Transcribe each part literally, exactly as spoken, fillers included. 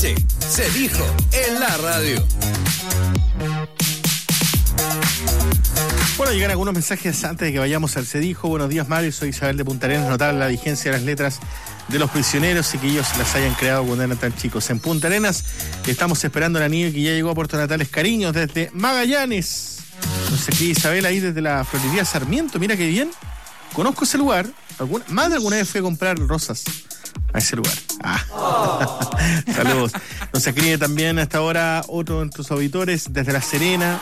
noche se dijo en la radio. Bueno, llegan algunos mensajes antes de que vayamos al Se Dijo. Buenos días, Mario. Soy Isabel de Punta Arenas. Notable la vigencia de las letras de los prisioneros y que ellos las hayan creado cuando eran tan chicos. En Punta Arenas estamos esperando a la nieve que ya llegó a Puerto Natales. Cariños desde Magallanes. Nos escribe Isabel ahí desde la florería Sarmiento. Mira qué bien. Conozco ese lugar. ¿Alguna? Más de alguna vez fui a comprar rosas a ese lugar. Ah. Oh. Saludos. Nos escribe también hasta ahora otro de nuestros auditores desde La Serena.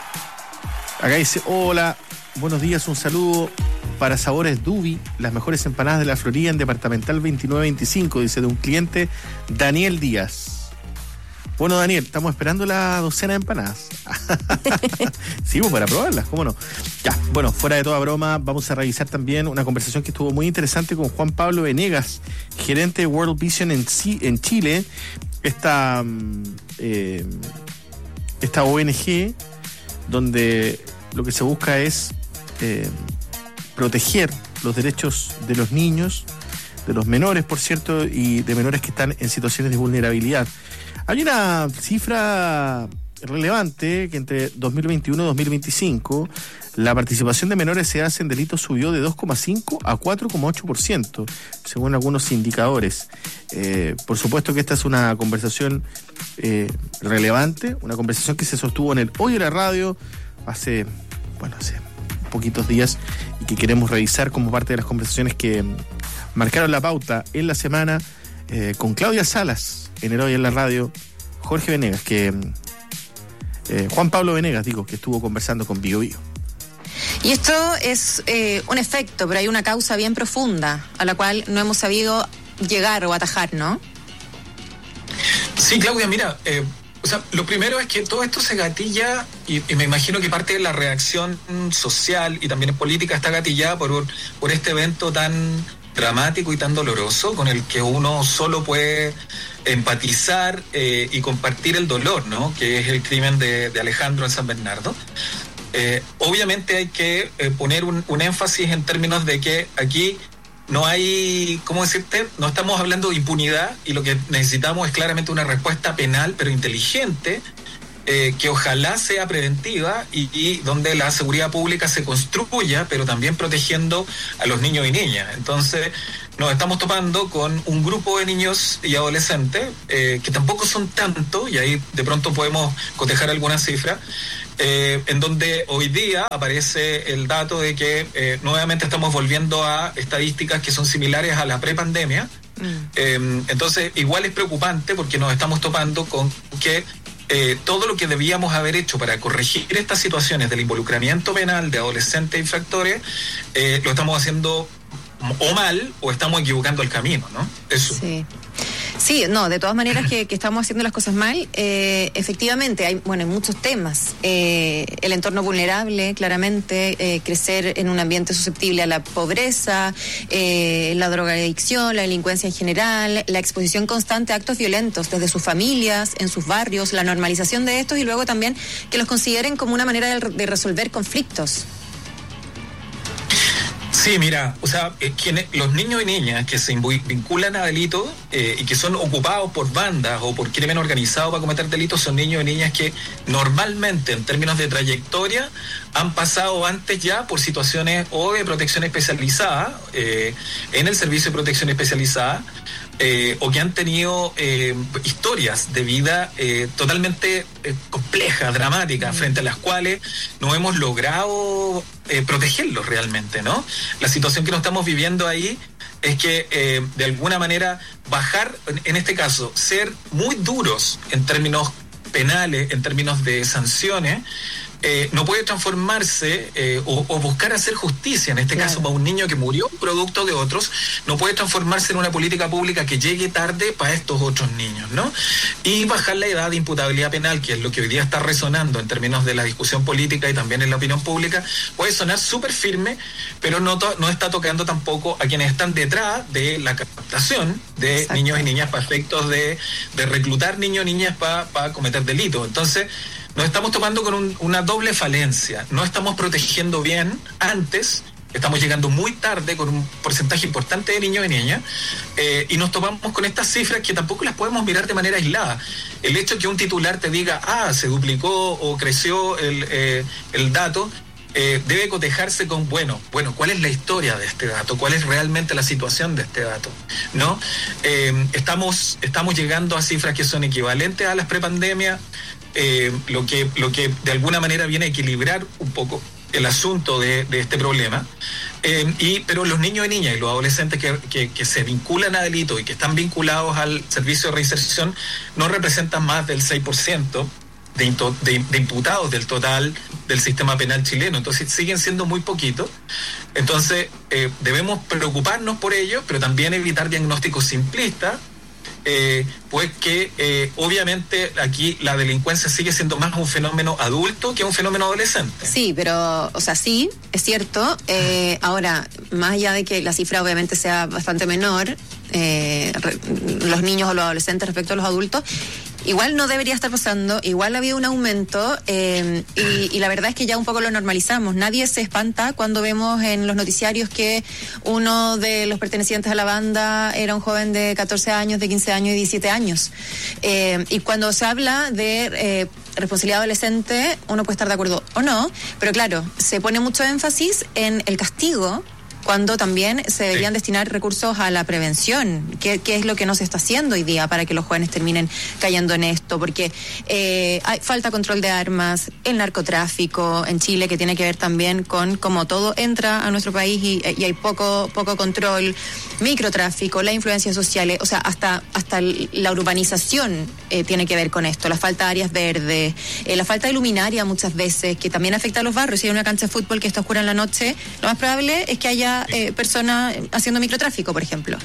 Acá dice, hola, buenos días, un saludo para Sabores Dubi, las mejores empanadas de la Florida en Departamental veintinueve veinticinco, dice de un cliente, Daniel Díaz. Bueno, Daniel, estamos esperando la docena de empanadas. Sí, pues para probarlas, ¿cómo no? Ya, bueno, fuera de toda broma, vamos a revisar también una conversación que estuvo muy interesante con Juan Pablo Venegas, gerente de World Vision en, en Chile, esta, eh, esta O N G, donde lo que se busca es eh, proteger los derechos de los niños, de los menores, por cierto, y de menores que están en situaciones de vulnerabilidad. Hay una cifra relevante que entre dos mil veintiuno y dos mil veinticinco la participación de menores se hace en delitos subió de dos coma cinco a cuatro coma ocho por ciento, según algunos indicadores. Eh, por supuesto que esta es una conversación eh, relevante, una conversación que se sostuvo en el Hoy de la Radio hace, bueno, hace poquitos días y que queremos revisar como parte de las conversaciones que marcaron la pauta en la semana eh, con Claudia Salas en el Hoy en la Radio, Jorge Venegas, que eh, Juan Pablo Venegas, digo, que estuvo conversando con Bio Bio. Y esto es eh, un efecto, pero hay una causa bien profunda a la cual no hemos sabido llegar o atajar, ¿no? Sí, Claudia, mira, eh, o sea, lo primero es que todo esto se gatilla y, y me imagino que parte de la reacción social y también en política está gatillada por, por este evento tan dramático y tan doloroso con el que uno solo puede empatizar eh, y compartir el dolor, ¿no? Que es el crimen de, de Alejandro en San Bernardo. Eh, obviamente hay que eh, poner un, un énfasis en términos de que aquí no hay, ¿cómo decirte? No estamos hablando de impunidad y lo que necesitamos es claramente una respuesta penal, pero inteligente, eh, que ojalá sea preventiva y, y donde la seguridad pública se construya, pero también protegiendo a los niños y niñas. Entonces, nos estamos topando con un grupo de niños y adolescentes eh, que tampoco son tanto, y ahí de pronto podemos cotejar algunas cifras, Eh, en donde hoy día aparece el dato de que eh, nuevamente estamos volviendo a estadísticas que son similares a la prepandemia. Mm. Eh, entonces, igual es preocupante porque nos estamos topando con que eh, todo lo que debíamos haber hecho para corregir estas situaciones del involucramiento penal de adolescentes infractores, eh, lo estamos haciendo o mal o estamos equivocando el camino, ¿no? Eso. Sí. Sí, no, de todas maneras que, que estamos haciendo las cosas mal, eh, efectivamente, hay, bueno, hay muchos temas. Eh, el entorno vulnerable, claramente, eh, crecer en un ambiente susceptible a la pobreza, eh, la drogadicción, la delincuencia en general, la exposición constante a actos violentos desde sus familias, en sus barrios, la normalización de estos y luego también que los consideren como una manera de, de resolver conflictos. Sí, mira, o sea, eh, quienes, los niños y niñas que se vinculan a delitos eh, y que son ocupados por bandas o por crimen organizado para cometer delitos son niños y niñas que normalmente en términos de trayectoria han pasado antes ya por situaciones o de protección especializada, eh, en el servicio de protección especializada, Eh, o que han tenido eh, historias de vida eh, totalmente eh, complejas, dramáticas, mm. frente a las cuales no hemos logrado eh, protegerlos realmente, ¿no? La situación que nos estamos viviendo ahí es que eh, de alguna manera bajar, en, en este caso, ser muy duros en términos penales, en términos de sanciones, Eh, no puede transformarse eh, o, o buscar hacer justicia, en este claro. caso para un niño que murió producto de otros, no puede transformarse en una política pública que llegue tarde para estos otros niños, ¿no? Y bajar la edad de imputabilidad penal, que es lo que hoy día está resonando en términos de la discusión política y también en la opinión pública, puede sonar súper firme, pero no, to- no está tocando tampoco a quienes están detrás de la captación de Exacto. niños y niñas para efectos de, de reclutar niños y niñas para pa cometer delitos. Entonces, nos estamos topando con un, una doble falencia. No estamos protegiendo bien antes estamos llegando muy tarde con un porcentaje importante de niños y niñas, eh, y nos topamos con estas cifras que tampoco las podemos mirar de manera aislada. El hecho de que un titular te diga, ah, se duplicó o creció el, eh, el dato, eh, debe cotejarse con, bueno, bueno, ¿cuál es la historia de este dato? ¿Cuál es realmente la situación de este dato? ¿No? Eh, estamos, estamos llegando a cifras que son equivalentes a las prepandemias, eh, lo que, lo que de alguna manera viene a equilibrar un poco el asunto de, de este problema, eh, y pero los niños y niñas y los adolescentes que, que, que se vinculan a delito y que están vinculados al servicio de reinserción no representan más del seis por ciento de, de, de imputados del total del sistema penal chileno, entonces siguen siendo muy poquitos. Entonces eh, debemos preocuparnos por ello, pero también evitar diagnósticos simplistas, Eh, pues que eh, obviamente aquí la delincuencia sigue siendo más un fenómeno adulto que un fenómeno adolescente. Sí, pero, o sea, sí, es cierto. Eh, ahora, más allá de que la cifra obviamente sea bastante menor, eh, re, los niños o los adolescentes respecto a los adultos, igual no debería estar pasando, igual ha habido un aumento, eh, y, y la verdad es que ya un poco lo normalizamos. Nadie se espanta cuando vemos en los noticiarios que uno de los pertenecientes a la banda era un joven de catorce años, de quince años y diecisiete años. Eh, y cuando se habla de eh, responsabilidad adolescente, uno puede estar de acuerdo o no, pero claro, se pone mucho énfasis en el castigo, cuando también se deberían sí. destinar recursos a la prevención, que, que es lo que no se está haciendo hoy día para que los jóvenes terminen cayendo en esto, porque eh, hay falta control de armas, el narcotráfico en Chile, que tiene que ver también con cómo todo entra a nuestro país y, y hay poco poco control, microtráfico, las influencias sociales, o sea, hasta hasta la urbanización eh, tiene que ver con esto, la falta de áreas verdes, eh, la falta de luminaria muchas veces, que también afecta a los barrios. Si hay una cancha de fútbol que está oscura en la noche, lo más probable es que haya Eh, personas haciendo microtráfico, por ejemplo.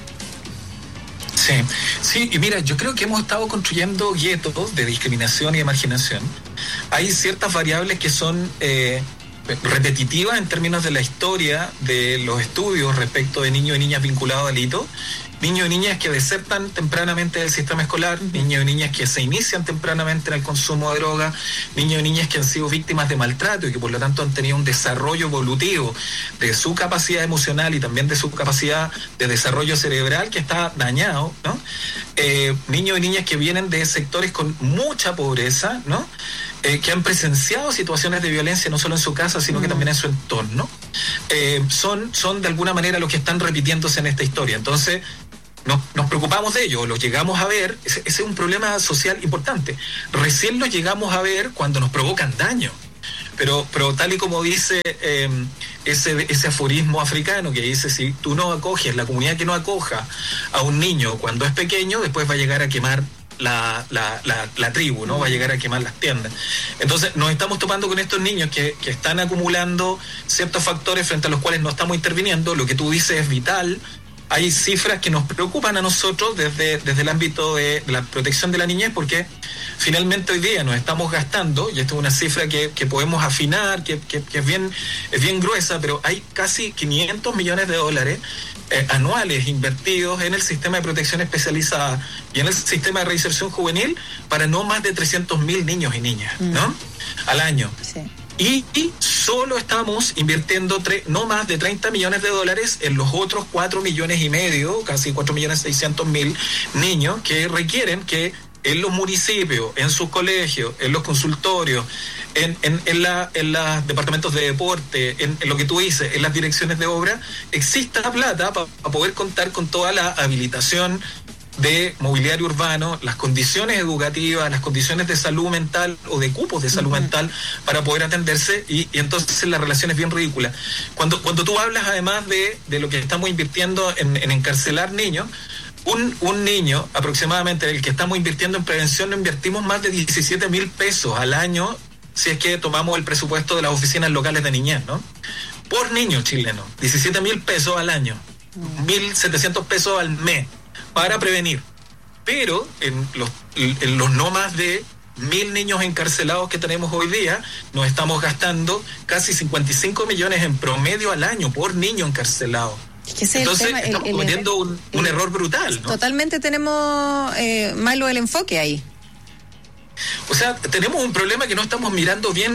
Sí, sí, y mira, yo creo que hemos estado construyendo guetos de discriminación y de marginación. Hay ciertas variables que son eh, repetitivas en términos de la historia de los estudios respecto de niños y niñas vinculados a delitos. Niños y niñas que desertan tempranamente del sistema escolar, niños y niñas que se inician tempranamente en el consumo de drogas, niños y niñas que han sido víctimas de maltrato y que por lo tanto han tenido un desarrollo evolutivo de su capacidad emocional y también de su capacidad de desarrollo cerebral que está dañado, ¿no? Eh, niños y niñas que vienen de sectores con mucha pobreza, ¿no? Eh, que han presenciado situaciones de violencia no solo en su casa, sino mm. que también en su entorno, eh, son, son de alguna manera los que están repitiéndose en esta historia. Entonces, nos, nos preocupamos de ello, los llegamos a ver, ese, ese es un problema social importante. Recién los llegamos a ver cuando nos provocan daño. Pero, pero tal y como dice eh, ese, ese aforismo africano que dice, si tú no acoges, la comunidad que no acoja a un niño cuando es pequeño, después va a llegar a quemar La, la, la, la tribu, ¿no? Va a llegar a quemar las tiendas. Entonces nos estamos topando con estos niños que, que están acumulando ciertos factores frente a los cuales no estamos interviniendo. Lo que tú dices es vital. Hay cifras que nos preocupan a nosotros desde, desde el ámbito de, de la protección de la niñez, porque finalmente hoy día nos estamos gastando, y esto es una cifra que, que podemos afinar, que, que, que es bien, es bien gruesa, pero hay casi quinientos millones de dólares Eh, anuales invertidos en el sistema de protección especializada y en el sistema de reinserción juvenil para no más de trescientos mil niños y niñas, mm. ¿no? Al año. Sí. Y, y solo estamos invirtiendo tre- no más de treinta millones de dólares en los otros cuatro millones y medio, casi cuatro millones seiscientos mil niños que requieren que en los municipios, en sus colegios, en los consultorios, en, en, en, la, en los departamentos de deporte, en, en lo que tú dices, en las direcciones de obra, exista plata para pa poder contar con toda la habilitación de mobiliario urbano, las condiciones educativas, las condiciones de salud mental o de cupos de salud uh-huh. mental para poder atenderse, y, y entonces la relación es bien ridícula. Cuando, cuando tú hablas además de, de lo que estamos invirtiendo en, en encarcelar niños, Un, un niño, aproximadamente, el que estamos invirtiendo en prevención, lo invertimos más de diecisiete mil pesos al año, si es que tomamos el presupuesto de las oficinas locales de niñez, ¿no? Por niño chileno, diecisiete mil pesos al año, mil setecientos pesos al mes, para prevenir. Pero en los, en los no más de mil niños encarcelados que tenemos hoy día, nos estamos gastando casi cincuenta y cinco millones en promedio al año por niño encarcelado. Es Entonces el tema, estamos el, cometiendo el, un, un el, error brutal, ¿no? Totalmente tenemos eh, malo el enfoque ahí. O sea, tenemos un problema que no estamos mirando bien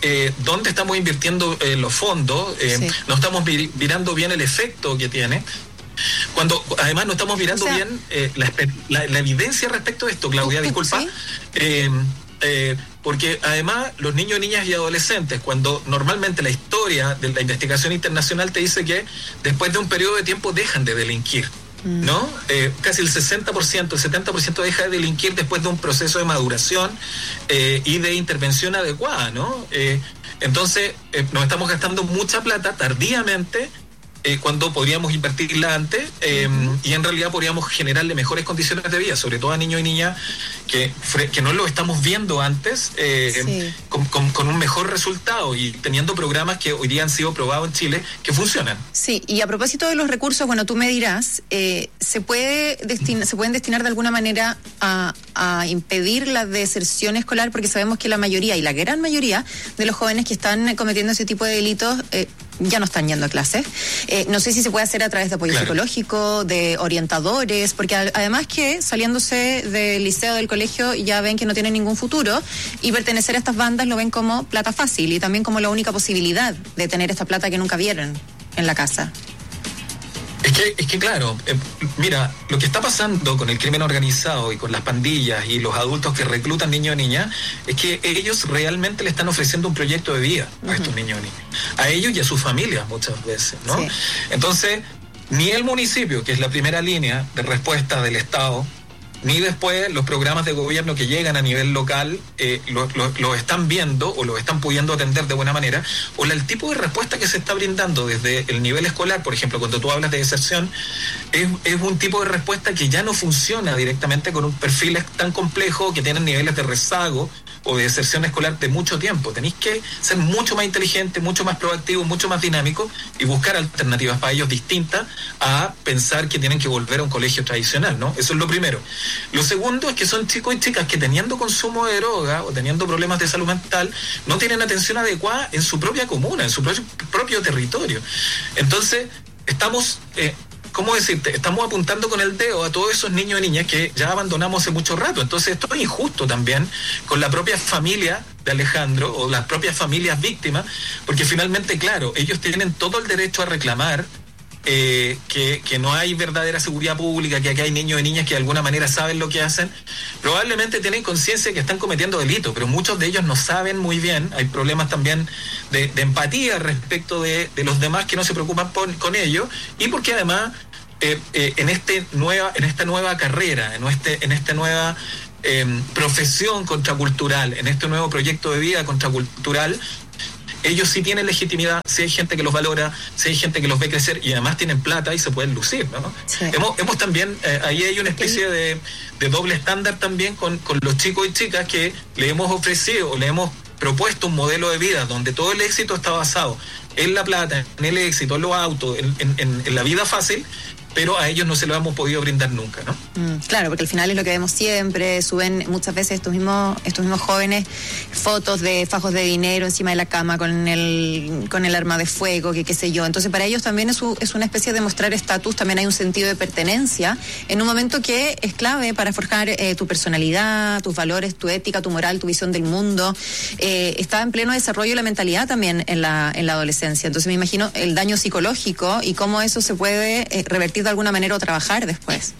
eh, dónde estamos invirtiendo eh, los fondos, eh, sí. no estamos mir- mirando bien el efecto que tiene. Cuando además no estamos mirando o sea, bien eh, la, la, la evidencia respecto de esto, Claudia, disculpa, ¿sí? eh, eh, porque además los niños, niñas y adolescentes, cuando normalmente la historia de la investigación internacional te dice que después de un periodo de tiempo dejan de delinquir, mm. ¿no? Eh, casi el sesenta por ciento, el setenta por ciento deja de delinquir después de un proceso de maduración eh, y de intervención adecuada, ¿no? Eh, entonces eh, nos estamos gastando mucha plata tardíamente, Eh, cuando podríamos invertirla antes eh, uh-huh. y en realidad podríamos generarle mejores condiciones de vida, sobre todo a niños y niñas que, que no lo estamos viendo antes eh, sí. con, con, con un mejor resultado y teniendo programas que hoy día han sido probados en Chile que funcionan. Sí, y a propósito de los recursos, bueno, tú me dirás, eh, ¿se puede destin- se pueden destinar de alguna manera a, a impedir la deserción escolar? Porque sabemos que la mayoría y la gran mayoría de los jóvenes que están cometiendo ese tipo de delitos eh, ya no están yendo a clases. Eh, no sé si se puede hacer a través de apoyo claro. psicológico, de orientadores, porque a, además que saliéndose del liceo, del colegio, ya ven que no tienen ningún futuro y pertenecer a estas bandas lo ven como plata fácil y también como la única posibilidad de tener esta plata que nunca vieron en la casa. Es que, es que claro, eh, mira, lo que está pasando con el crimen organizado y con las pandillas y los adultos que reclutan niños y niñas es que ellos realmente le están ofreciendo un proyecto de vida uh-huh. a estos niños y niñas, a ellos y a sus familias muchas veces, ¿no? Sí. Entonces, ni el municipio, que es la primera línea de respuesta del Estado, ni después los programas de gobierno que llegan a nivel local eh, lo, lo, lo están viendo o lo están pudiendo atender de buena manera, o la, el tipo de respuesta que se está brindando desde el nivel escolar, por ejemplo, cuando tú hablas de deserción, es, es un tipo de respuesta que ya no funciona directamente con un perfil tan complejo que tienen niveles de rezago o de deserción escolar de mucho tiempo. Tenéis que ser mucho más inteligente, mucho más proactivo, mucho más dinámico y buscar alternativas para ellos distintas a pensar que tienen que volver a un colegio tradicional, ¿no? Eso es lo primero. Lo segundo es que son chicos y chicas que teniendo consumo de droga o teniendo problemas de salud mental no tienen atención adecuada en su propia comuna, en su propio, propio territorio. Entonces, estamos... Eh, ¿Cómo decirte? Estamos apuntando con el dedo a todos esos niños y niñas que ya abandonamos hace mucho rato. Entonces esto es injusto también con la propia familia de Alejandro o las propias familias víctimas, porque finalmente, claro, ellos tienen todo el derecho a reclamar eh, que, que no hay verdadera seguridad pública, que aquí hay niños y niñas que de alguna manera saben lo que hacen. Probablemente tienen conciencia de que están cometiendo delitos, pero muchos de ellos no saben muy bien. Hay problemas también de, de empatía respecto de, de los demás que no se preocupan por, con ellos, y porque además eh, eh, en este nueva en esta nueva carrera, en este en esta nueva eh, profesión contracultural, en este nuevo proyecto de vida contracultural, ellos sí tienen legitimidad, sí hay gente que los valora, sí hay gente que los ve crecer y además tienen plata y se pueden lucir, ¿no? Sí. Hemos, hemos también, eh, ahí hay una especie de, de doble estándar también con, con los chicos y chicas que le hemos ofrecido, le hemos propuesto un modelo de vida donde todo el éxito está basado en la plata, en el éxito, en los autos, en, en, en la vida fácil, pero a ellos no se lo hemos podido brindar nunca, ¿no? Mm, claro, porque al final es lo que vemos siempre, suben muchas veces estos mismos estos mismos jóvenes fotos de fajos de dinero encima de la cama con el con el arma de fuego, que qué sé yo. Entonces para ellos también es, un, es una especie de mostrar estatus, también hay un sentido de pertenencia en un momento que es clave para forjar eh, tu personalidad, tus valores, tu ética, tu moral, tu visión del mundo. Eh, está en pleno desarrollo la mentalidad también en la en la adolescencia. Entonces me imagino el daño psicológico y cómo eso se puede eh, revertir de alguna manera o trabajar después.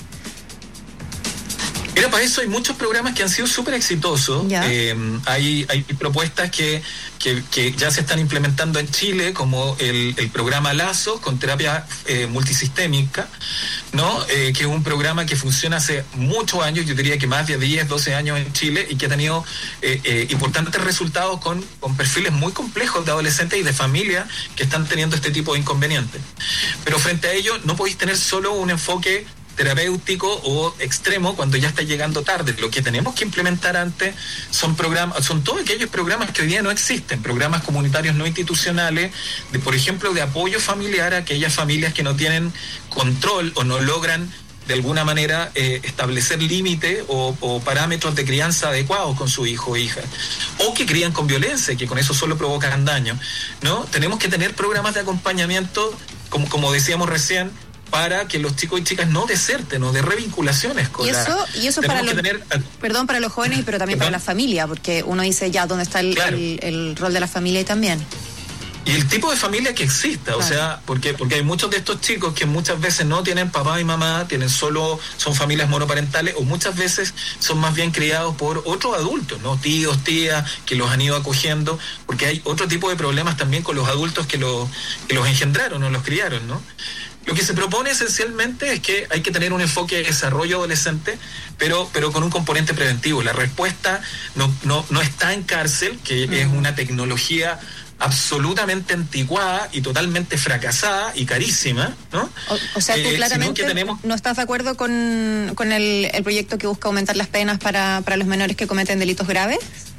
Mira, para eso hay muchos programas que han sido súper exitosos. Eh, hay, hay propuestas que, que, que ya se están implementando en Chile, como el, el programa Lazos con terapia eh, multisistémica, ¿no? Eh, que es un programa que funciona hace muchos años, yo diría que más de diez, doce años en Chile, y que ha tenido eh, eh, importantes resultados con, con perfiles muy complejos de adolescentes y de familias que están teniendo este tipo de inconvenientes. Pero frente a ello, no podéis tener solo un enfoque terapéutico o extremo cuando ya está llegando tarde. Lo que tenemos que implementar antes son programas, son todos aquellos programas que hoy día no existen, programas comunitarios no institucionales, de, por ejemplo, de apoyo familiar a aquellas familias que no tienen control o no logran de alguna manera eh, establecer límites o, o parámetros de crianza adecuados con su hijo o hija, o que crían con violencia, que con eso solo provocan daño, ¿no? Tenemos que tener programas de acompañamiento, como, como decíamos recién, para que los chicos y chicas no deserten o de revinculaciones con y eso, la, y eso para los, tener, perdón, para los jóvenes, pero también ¿perdón? Para la familia, porque uno dice ya dónde está el, claro. el, el rol de la familia y también. Y el tipo de familia que exista, claro. o sea, porque porque hay muchos de estos chicos que muchas veces no tienen papá y mamá, tienen solo, son familias monoparentales, o muchas veces son más bien criados por otros adultos, ¿no? Tíos, tías, que los han ido acogiendo, porque hay otro tipo de problemas también con los adultos que los, que los engendraron o los criaron, ¿no? Lo que se propone esencialmente es que hay que tener un enfoque de desarrollo adolescente, pero pero con un componente preventivo. La respuesta no no no está en cárcel, que mm. es una tecnología absolutamente anticuada y totalmente fracasada y carísima, ¿no? O, o sea, tú eh, claramente tenemos... no estás de acuerdo con, con el, el proyecto que busca aumentar las penas para, para los menores que cometen delitos graves.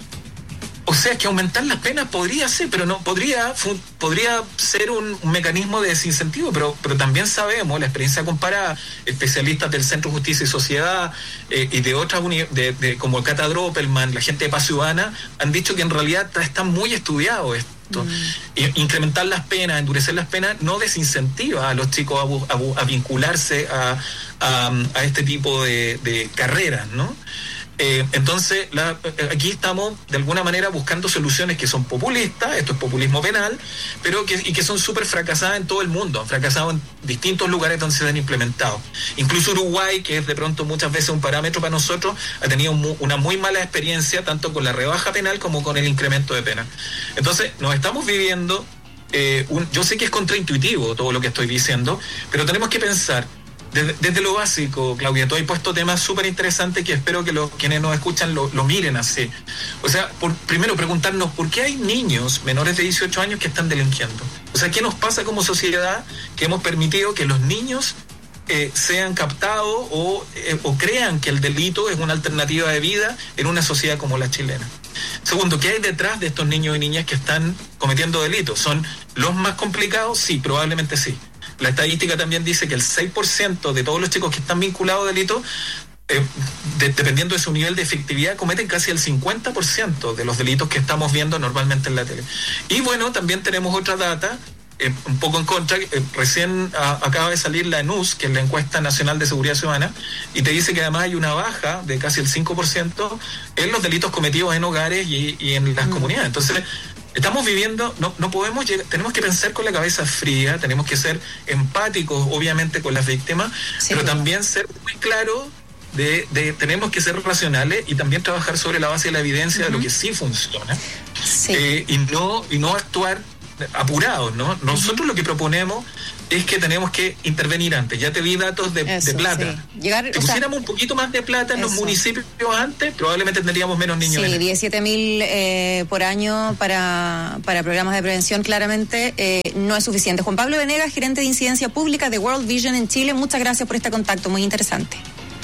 O sea, que aumentar las penas podría ser, pero no podría fu- podría ser un, un mecanismo de desincentivo, pero pero también sabemos, la experiencia comparada, especialistas del Centro Justicia y Sociedad eh, y de otras uni- de, de como Cata Droppelman, la gente de Paz Ciudadana, han dicho que en realidad está, está muy estudiado esto. Mm. Incrementar las penas, endurecer las penas, no desincentiva a los chicos a, bu- a, bu- a vincularse a, a, a este tipo de, de carreras, ¿no? Eh, entonces, la, aquí estamos de alguna manera buscando soluciones que son populistas, esto es populismo penal, pero que, y que son súper fracasadas en todo el mundo, han fracasado en distintos lugares donde se han implementado. Incluso Uruguay, que es de pronto muchas veces un parámetro para nosotros, ha tenido mu- una muy mala experiencia tanto con la rebaja penal como con el incremento de pena. Entonces, nos estamos viviendo, eh, un, yo sé que es contraintuitivo todo lo que estoy diciendo, pero tenemos que pensar Desde, desde lo básico, Claudia, tú has puesto temas súper interesantes que espero que los quienes nos escuchan lo, lo miren así. O sea, por, primero preguntarnos por qué hay niños menores de dieciocho años que están delinquiendo. O sea, ¿qué nos pasa como sociedad que hemos permitido que los niños eh, sean captados o, eh, o crean que el delito es una alternativa de vida en una sociedad como la chilena? Segundo, ¿qué hay detrás de estos niños y niñas que están cometiendo delitos? ¿Son los más complicados? Sí, probablemente sí. La estadística también dice que el seis por ciento de todos los chicos que están vinculados a delitos, eh, de, dependiendo de su nivel de efectividad, cometen casi el cincuenta por ciento de los delitos que estamos viendo normalmente en la tele. Y bueno, también tenemos otra data, eh, un poco en contra, eh, recién a, acaba de salir la E N U S, que es la Encuesta Nacional de Seguridad Ciudadana, y te dice que además hay una baja de casi el cinco por ciento en los delitos cometidos en hogares y, y en las mm. comunidades. Entonces, estamos viviendo, no, no podemos llegar, tenemos que pensar con la cabeza fría, tenemos que ser empáticos, obviamente, con las víctimas, sí, pero también ser muy claros de, de, tenemos que ser racionales y también trabajar sobre la base de la evidencia uh-huh. de lo que sí funciona, sí. Eh, y no, y no actuar apurados, ¿no? Nosotros uh-huh. lo que proponemos es que tenemos que intervenir antes. Ya te di datos de, Eso, de plata. Sí. Llegar, si pusiéramos sea, un poquito más de plata en Eso. los municipios antes, probablemente tendríamos menos niños. Sí, diecisiete mil eh, por año para, para programas de prevención claramente eh, no es suficiente. Juan Pablo Venegas, gerente de incidencia pública de World Vision en Chile, muchas gracias por este contacto, muy interesante.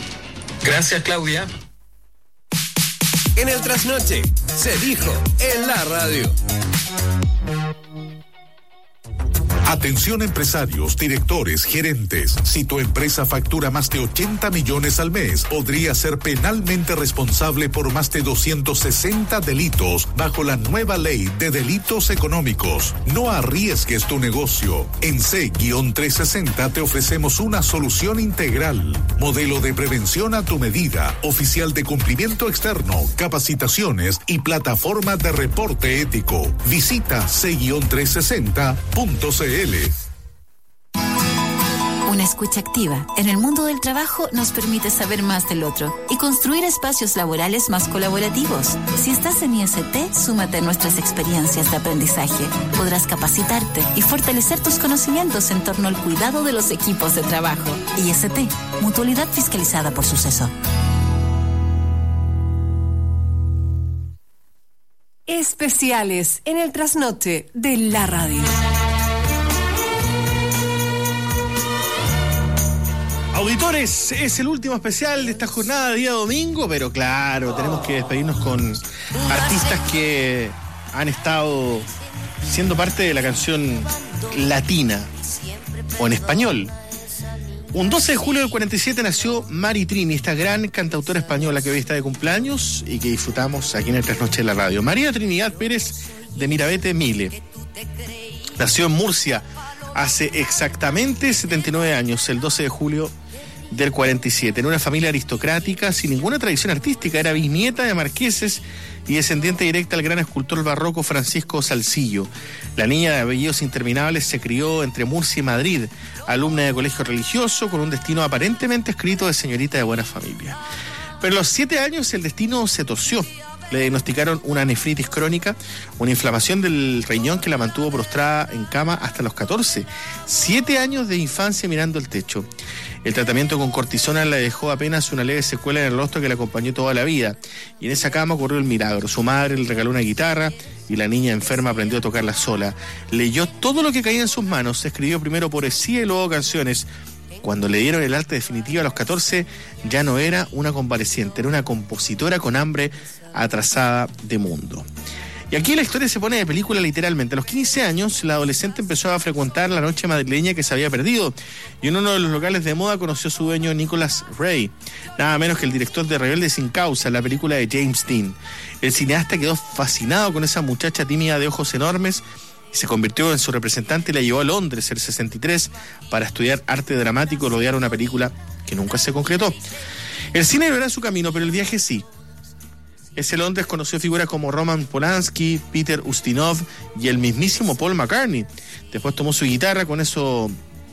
Gracias, Claudia. En el trasnoche, se dijo en la radio. Atención empresarios, directores, gerentes. Si tu empresa factura más de ochenta millones al mes, podría ser penalmente responsable por más de doscientos sesenta delitos bajo la nueva ley de delitos económicos. No arriesgues tu negocio. En C trescientos sesenta te ofrecemos una solución integral. Modelo de prevención a tu medida, oficial de cumplimiento externo, capacitaciones y plataforma de reporte ético. Visita C trescientos sesenta punto c l. Una escucha activa en el mundo del trabajo nos permite saber más del otro y construir espacios laborales más colaborativos. Si estás en I S T, súmate a nuestras experiencias de aprendizaje. Podrás capacitarte y fortalecer tus conocimientos en torno al cuidado de los equipos de trabajo. I S T, mutualidad fiscalizada por Suceso. Especiales en el trasnoche de la radio. Auditores, es el último especial de esta jornada de día domingo, pero claro, tenemos que despedirnos con artistas que han estado siendo parte de la canción latina o en español. Un doce de julio del cuarenta y siete nació Mari Trini, esta gran cantautora española que hoy está de cumpleaños y que disfrutamos aquí en el Trasnoche de la Radio. María Trinidad Pérez de Mirabete Mile nació en Murcia hace exactamente setenta y nueve años, el doce de julio del cuarenta y siete, en una familia aristocrática sin ninguna tradición artística. Era bisnieta de marqueses y descendiente directa al gran escultor barroco Francisco Salzillo. La niña de apellidos interminables se crió entre Murcia y Madrid, alumna de colegio religioso con un destino aparentemente escrito de señorita de buena familia. Pero a los siete años el destino se torció. Le diagnosticaron una nefritis crónica, una inflamación del riñón que la mantuvo prostrada en cama hasta los catorce. Siete años de infancia mirando el techo. El tratamiento con cortisona le dejó apenas una leve secuela en el rostro que la acompañó toda la vida. Y en esa cama ocurrió el milagro. Su madre le regaló una guitarra y la niña enferma aprendió a tocarla sola. Leyó todo lo que caía en sus manos. Escribió primero poesía y luego canciones. Cuando le dieron el alta definitiva a los catorce, ya no era una convaleciente, era una compositora con hambre atrasada de mundo. Y aquí la historia se pone de película literalmente. A los quince años, la adolescente empezó a frecuentar la noche madrileña que se había perdido, y en uno de los locales de moda conoció a su dueño Nicholas Ray, nada menos que el director de Rebelde sin Causa, la película de James Dean. El cineasta quedó fascinado con esa muchacha tímida de ojos enormes y se convirtió en su representante y la llevó a Londres el sesenta y tres para estudiar arte dramático y rodear una película que nunca se concretó. El cine no era su camino, pero el viaje sí. Ese Londres conoció figuras como Roman Polanski, Peter Ustinov y el mismísimo Paul McCartney. Después tomó su guitarra, con eso,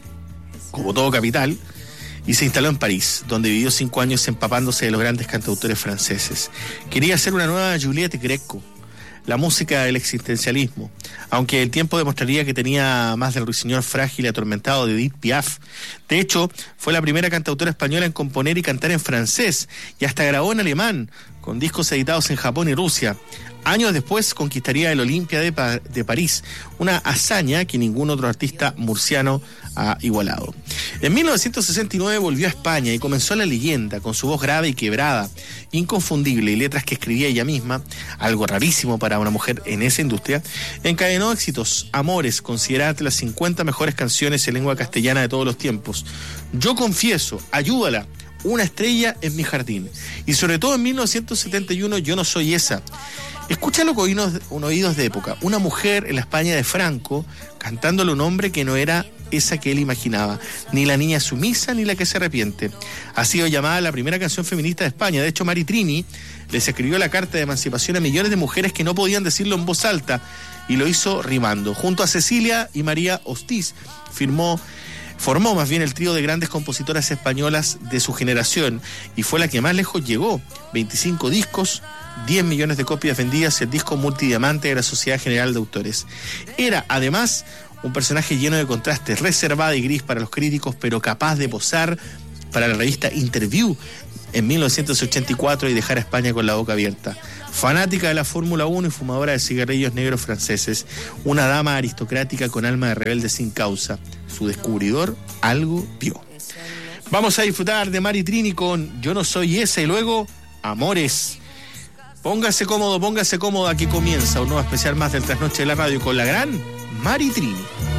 como todo capital, y se instaló en París, donde vivió cinco años empapándose de los grandes cantautores franceses. Quería hacer una nueva Juliette Gréco, la música del existencialismo, aunque el tiempo demostraría que tenía más del ruiseñor frágil y atormentado de Edith Piaf. De hecho, fue la primera cantautora española en componer y cantar en francés, y hasta grabó en alemán, con discos editados en Japón y Rusia. Años después conquistaría el Olympia de, pa- de París, una hazaña que ningún otro artista murciano ha igualado. En mil novecientos sesenta y nueve volvió a España y comenzó la leyenda, con su voz grave y quebrada, inconfundible, y letras que escribía ella misma, algo rarísimo para una mujer en esa industria. Encadenó éxitos, Amores, considerada entre las cincuenta mejores canciones en lengua castellana de todos los tiempos, Yo confieso, Ayúdala, Una estrella en mi jardín, y sobre todo en mil novecientos setenta y uno, Yo no soy esa. Escúchalo con oídos, con oídos de época. Una mujer en la España de Franco cantándole a un hombre que no era esa que él imaginaba, ni la niña sumisa ni la que se arrepiente. Ha sido llamada la primera canción feminista de España. De hecho, Mari Trini les escribió la carta de emancipación a millones de mujeres que no podían decirlo en voz alta, y lo hizo rimando. Junto a Cecilia y María Hostiz firmó Formó más bien el trío de grandes compositoras españolas de su generación, y fue la que más lejos llegó. veinticinco discos, diez millones de copias vendidas, el disco multidiamante de la Sociedad General de Autores. Era, además, un personaje lleno de contrastes, reservada y gris para los críticos, pero capaz de posar para la revista Interview en mil novecientos ochenta y cuatro y dejar a España con la boca abierta. Fanática de la Fórmula uno y fumadora de cigarrillos negros franceses, una dama aristocrática con alma de rebelde sin causa. Su descubridor algo vio. Vamos a disfrutar de Mari Trini con Yo no soy esa, y luego Amores. Póngase cómodo, póngase cómoda, que comienza un nuevo especial más del Trasnoche de la Radio con la gran Mari Trini.